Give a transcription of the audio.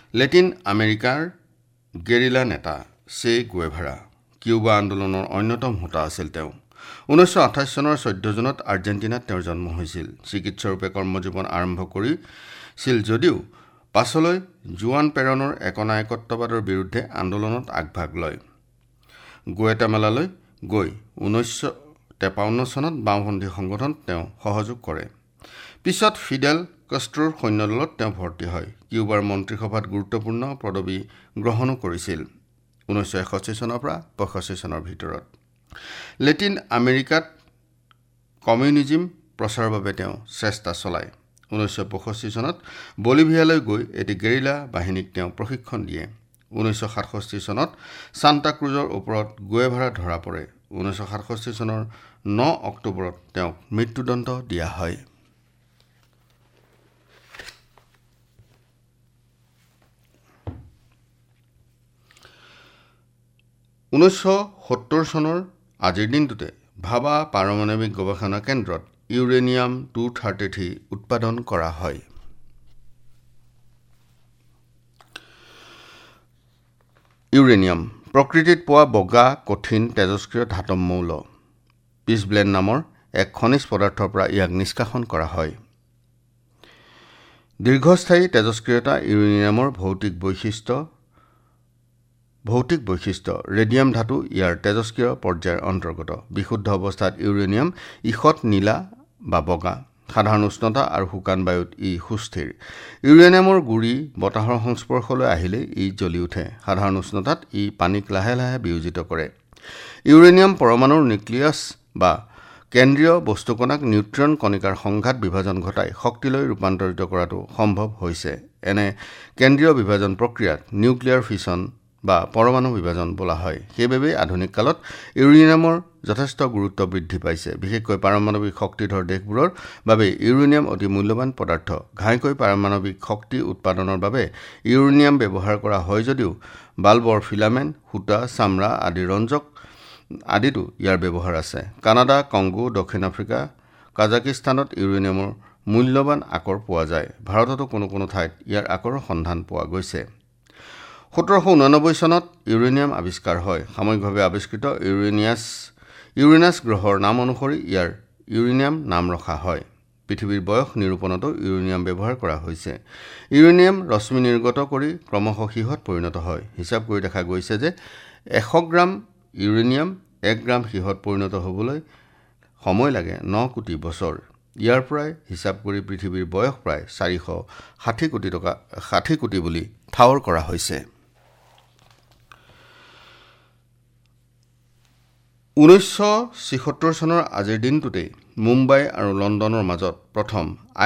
Latin আমেৰিকাৰ guerrilla নেতা চে গুয়েভাৰা কিউবা আন্দোলনৰ অন্যতম হোতা আছিল তেওঁ 1928 চনৰ 14 জুনত আৰ্জেণ্টিনাত তেওঁৰ জন্ম হৈছিল চিকিৎসৰূপে কৰ্মজীৱন আৰম্ভ কৰিছিল যদিও পাছলৈ জুৱান পেৰণৰ একনায়কত্ববাদৰ বিৰুদ্ধে আন্দোলনত আগভাগ লয় গুৱেটামালালৈ গৈ 1953 চনত বামপন্থী সংগঠন তেওঁ সহযোগ কৰে পিছত ফিডেল কাষ্ট্ৰোৰ সৈন্যদলত তেওঁ ভৰ্তি হয় কিউবাৰ মন্ত্ৰীসভাত গুৰুত্বপূৰ্ণ পদবী গ্ৰহণ কৰিছিল 1961 চনৰ পৰা 65 চনৰ ভিতৰত লেটিন আমেৰিকাত কমিউনিজম প্ৰচাৰৰ বাবে তেওঁ চেষ্টা চলায় 1965 চনত বলিভিয়ালৈ গৈ এটি গেৰিলা বাহিনীক তেওঁ প্ৰশিক্ষণ দিয়ে 1967 চনত সান্তা ক্ৰুজৰ ওপৰত গুয়েভাৰা ধৰা পৰে 1967 চনৰ 9 অক্টোবৰত তেওঁক মৃত্যুদণ্ড দিয়া হয় 1970 চনৰ আজিৰ দিনটোতে ভাবা পাৰমাণৱিক গৱেষণা কেন্দ্ৰত ইউৰেনিয়াম 233 উৎপাদন কৰা হয় ইউৰেনিয়াম প্ৰকৃতিত পোৱা বগা কঠিন তেজস্ক্ৰিয় ধাতব মৌল পিছব্লেন নামৰ এক খনিজ পদাৰ্থৰ পৰা ইয়াক নিষ্কাশন কৰা হয় দীৰ্ঘস্থায়ী তেজস্ক্ৰিয়তা ইউৰেনিয়ামৰ ভৌতিক বৈশিষ্ট্য ৰেডিয়াম ধাতু ইয়াৰ তেজস্ক্ৰিয় পৰ্যায়ৰ অন্তৰ্গত বিশুদ্ধ অৱস্থাত ইউৰেনিয়াম ইখত নীলা বা বগা সাধাৰণ উষ্ণতা আৰু শুকান বায়ুত ই সুস্থিৰ ইউৰেনিয়ামৰ গুৰি বতাহৰ সংস্পৰ্শলৈ আহিলে ই জ্বলি উঠে সাধাৰণ উষ্ণতাত ই পানীক লাহে লাহে বিয়োজিত কৰে ইউৰেনিয়াম পৰমাণুৰ নিউক্লিয়াছ বা কেন্দ্ৰীয় বস্তুকণাক নিউট্ৰন কণিকাৰ সংঘাত বিভাজন ঘটাই শক্তিলৈ ৰূপান্তৰিত কৰাটো সম্ভৱ হৈছে এনে কেন্দ্ৰীয় বিভাজন প্ৰক্ৰিয়াত নিউক্লিয়াৰ ফিছন বা পৰমাণু বিভাজন বোলা হয় সেইবাবে আধুনিক কালত ইউৰেনিয়ামৰ যথেষ্ট গুৰুত্ব বৃদ্ধি পাইছে বিশেষকৈ পাৰমাণৱিক শক্তিধৰ দেশবোৰৰ বাবে ইউৰেনিয়াম অতি মূল্যৱান পদাৰ্থ ঘাইকৈ পাৰমাণৱিক শক্তি উৎপাদনৰ বাবে ইউৰেনিয়াম ব্যৱহাৰ কৰা হয় যদিও বাল্বৰ ফিলামেণ্ট সূতা চামৰা আদি ৰঞ্জক আদিতো ইয়াৰ ব্যৱহাৰ আছে কানাডা কংগো দক্ষিণ আফ্ৰিকা কাজাকিস্তানত ইউৰেনিয়ামৰ মূল্যৱান আকৰ পোৱা যায় ভাৰততো কোনো ঠাইত ইয়াৰ আকৰ সন্ধান পোৱা গৈছে 1789 চনত ইউৰেনিয়াম আৱিষ্কাৰ হয় সাময়িকভাৱে আৱিষ্কৃত ইউৰেনাছ গ্ৰহৰ নাম অনুসৰি ইয়াৰ ইউৰেনিয়াম নাম ৰখা হয় পৃথিৱীৰ বয়স নিৰূপণতো ইউৰেনিয়াম ব্যৱহাৰ কৰা হৈছে ইউৰেনিয়াম ৰশ্মি নিৰ্গত কৰি ক্ৰমশ সীহত পৰিণত হয় হিচাপ কৰি দেখা গৈছে যে 100 গ্ৰাম ইউৰেনিয়াম 1 গ্ৰাম সীহত পৰিণত হ'বলৈ সময় লাগে 9 কোটি বছৰ ইয়াৰ পৰাই হিচাপ কৰি পৃথিৱীৰ বয়স প্ৰায় 460 কোটি বুলি ঠাৱৰ কৰা হৈছে 1976 চনৰ আজিৰ দিনটোতে মুম্বাই আৰু লণ্ডনৰ মাজত প্ৰথম